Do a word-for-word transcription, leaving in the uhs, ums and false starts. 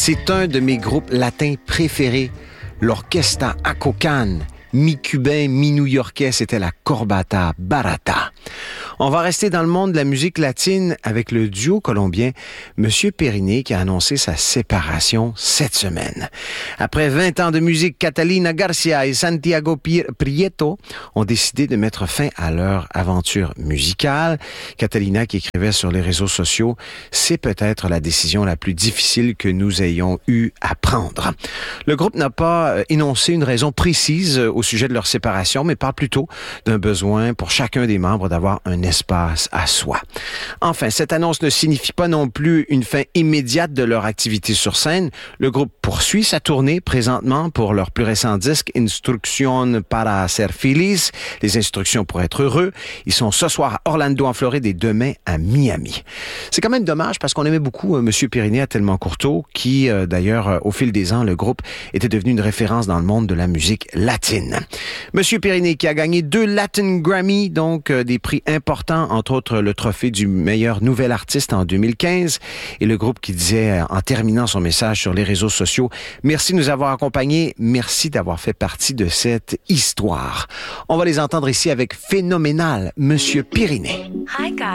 C'est un de mes groupes latins préférés, l'Orquesta Acocan. Mi-cubain, mi-new-yorkais, c'était la Corbata Barata. On va rester dans le monde de la musique latine avec le duo colombien Monsieur Periné qui a annoncé sa séparation cette semaine. Après vingt ans de musique, Catalina Garcia et Santiago Prieto ont décidé de mettre fin à leur aventure musicale. Catalina qui écrivait sur les réseaux sociaux, c'est peut-être la décision la plus difficile que nous ayons eu à prendre. Le groupe n'a pas énoncé une raison précise au sujet de leur séparation, mais parle plutôt d'un besoin pour chacun des membres d'avoir un espace à soi. Enfin, cette annonce ne signifie pas non plus une fin immédiate de leur activité sur scène. Le groupe poursuit sa tournée présentement pour leur plus récent disque Instrucción para ser feliz, les instructions pour être heureux. Ils sont ce soir à Orlando en Floride et demain à Miami. C'est quand même dommage parce qu'on aimait beaucoup euh, Monsieur Periné à Tellement Courteau, qui euh, d'ailleurs euh, au fil des ans, le groupe était devenu une référence dans le monde de la musique latine. Monsieur Periné qui a gagné deux Latin Grammy, donc euh, des prix importants, entre autres le trophée du meilleur nouvel artiste en deux mille quinze. Et le groupe qui disait, en terminant son message sur les réseaux sociaux, « Merci de nous avoir accompagnés, merci d'avoir fait partie de cette histoire. » On va les entendre ici avec Phénoménal, Monsieur Periné. Hi guys.